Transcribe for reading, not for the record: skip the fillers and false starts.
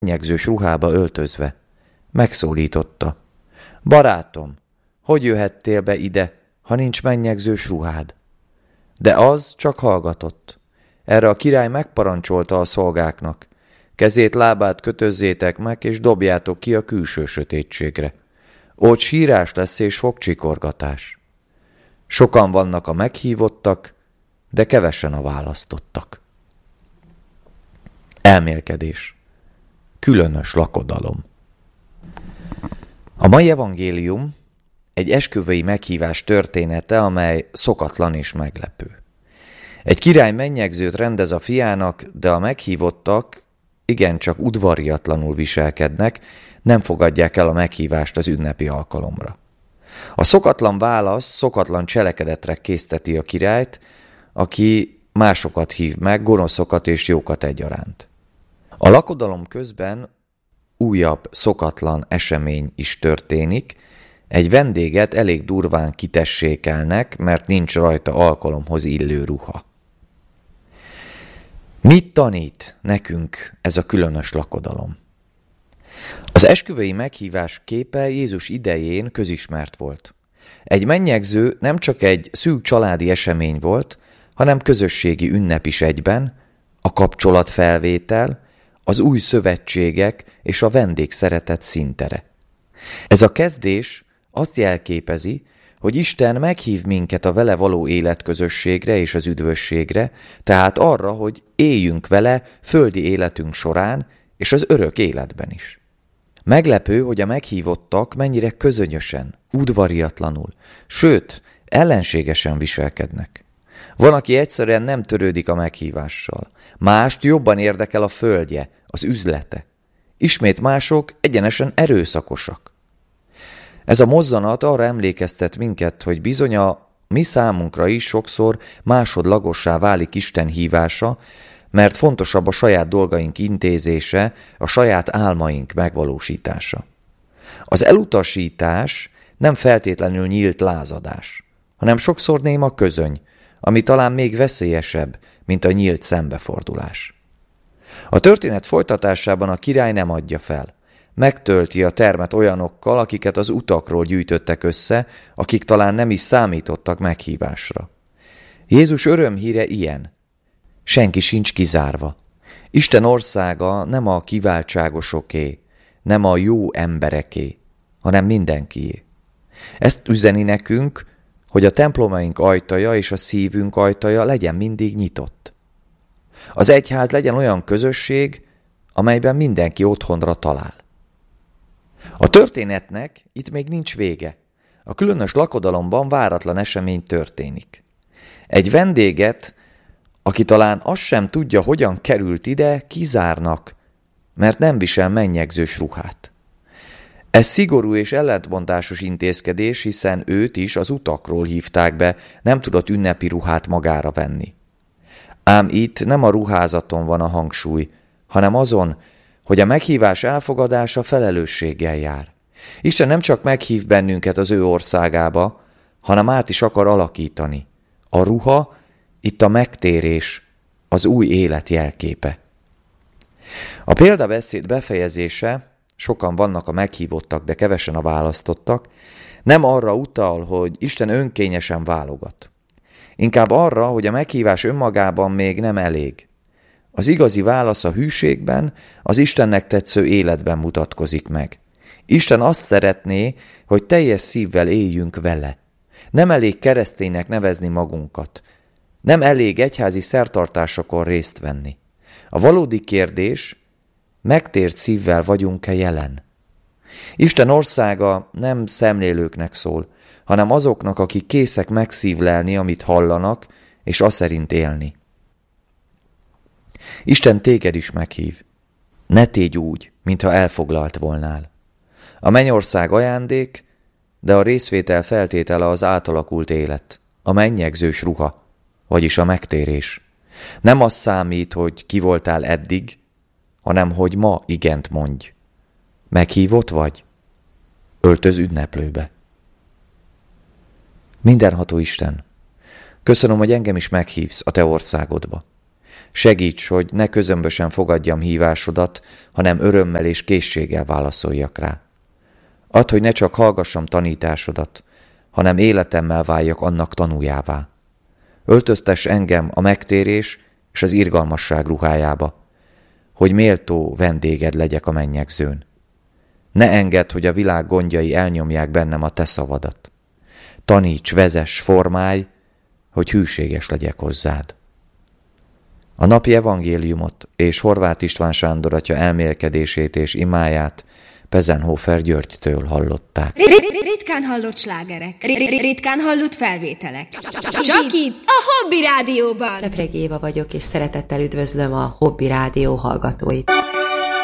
mennyegzős ruhába öltözve. Megszólította. Barátom, hogy jöhettél be ide, ha nincs mennyegzős ruhád? De az csak hallgatott. Erre a király megparancsolta a szolgáknak. Kezét, lábát kötözzétek meg, és dobjátok ki a külső sötétségre. Ott sírás lesz és fogcsikorgatás. Sokan vannak a meghívottak, de kevesen a választottak. Elmélkedés. Különös lakodalom. A mai evangélium egy esküvői meghívás története, amely szokatlan és meglepő. Egy király mennyegzőt rendez a fiának, de a meghívottak igencsak udvariatlanul viselkednek, nem fogadják el a meghívást az ünnepi alkalomra. A szokatlan válasz szokatlan cselekedetre készteti a királyt, aki másokat hív meg, gonoszokat és jókat egyaránt. A lakodalom közben újabb szokatlan esemény is történik, egy vendéget elég durván kitessékelnek, mert nincs rajta alkalomhoz illő ruha. Mit tanít nekünk ez a különös lakodalom? Az esküvői meghívás képe Jézus idején közismert volt. Egy mennyegző nem csak egy szűk családi esemény volt, hanem közösségi ünnep is egyben, a kapcsolatfelvétel, az új szövetségek és a vendégszeretet színtere. Ez a kezdés azt jelképezi, hogy Isten meghív minket a vele való életközösségre és az üdvösségre, tehát arra, hogy éljünk vele földi életünk során és az örök életben is. Meglepő, hogy a meghívottak mennyire közönyösen, udvariatlanul, sőt, ellenségesen viselkednek. Van, aki egyszerűen nem törődik a meghívással, mást jobban érdekel a földje, az üzlete. Ismét mások egyenesen erőszakosak. Ez a mozzanat arra emlékeztet minket, hogy bizony a mi számunkra is sokszor másodlagossá válik Isten hívása, mert fontosabb a saját dolgaink intézése, a saját álmaink megvalósítása. Az elutasítás nem feltétlenül nyílt lázadás, hanem sokszor néma közöny, ami talán még veszélyesebb, mint a nyílt szembefordulás. A történet folytatásában a király nem adja fel. Megtölti a termet olyanokkal, akiket az utakról gyűjtöttek össze, akik talán nem is számítottak meghívásra. Jézus örömhíre ilyen. Senki sincs kizárva. Isten országa nem a kiváltságosoké, nem a jó embereké, hanem mindenkié. Ezt üzeni nekünk, hogy a templomaink ajtaja és a szívünk ajtaja legyen mindig nyitott. Az egyház legyen olyan közösség, amelyben mindenki otthonra talál. A történetnek itt még nincs vége. A különös lakodalomban váratlan esemény történik. Egy vendéget, aki talán azt sem tudja, hogyan került ide, kizárnak, mert nem visel mennyegzős ruhát. Ez szigorú és ellentmondásos intézkedés, hiszen őt is az utakról hívták be, nem tudott ünnepi ruhát magára venni. Ám itt nem a ruházaton van a hangsúly, hanem azon, hogy a meghívás elfogadása felelősséggel jár. Isten nem csak meghív bennünket az ő országába, hanem át is akar alakítani. A ruha itt a megtérés, az új élet jelképe. A példabeszéd befejezése, sokan vannak a meghívottak, de kevesen a választottak, nem arra utal, hogy Isten önkényesen válogat. Inkább arra, hogy a meghívás önmagában még nem elég. Az igazi válasz a hűségben, az Istennek tetsző életben mutatkozik meg. Isten azt szeretné, hogy teljes szívvel éljünk vele. Nem elég kereszténynek nevezni magunkat. Nem elég egyházi szertartásokon részt venni. A valódi kérdés, megtért szívvel vagyunk-e jelen? Isten országa nem szemlélőknek szól, hanem azoknak, akik készek megszívlelni, amit hallanak, és azt szerint élni. Isten téged is meghív. Ne tégy úgy, mintha elfoglalt volnál. A mennyország ajándék, de a részvétel feltétele az átalakult élet, a mennyegzős ruha, vagyis a megtérés. Nem az számít, hogy ki voltál eddig, hanem hogy ma igent mondj. Meghívott vagy? Öltöz ünneplőbe. Mindenható Isten, köszönöm, hogy engem is meghívsz a te országodba. Segíts, hogy ne közömbösen fogadjam hívásodat, hanem örömmel és készséggel válaszoljak rá. Add, hogy ne csak hallgassam tanításodat, hanem életemmel váljak annak tanújává. Öltöztess engem a megtérés és az irgalmasság ruhájába, hogy méltó vendéged legyek a mennyegzőn. Ne engedd, hogy a világ gondjai elnyomják bennem a te szavadat. Taníts, vezess, formálj, hogy hűséges legyek hozzád. A napi evangéliumot és Horváth István Sándor atya elmélkedését és imáját Pezenhofer Györgytől hallották. Ritkán hallott slágerek, ritkán hallott felvételek. Csak itt, a Hobby Rádióban. Csepregi Éva vagyok, és szeretettel üdvözlöm a Hobby Rádió hallgatóit.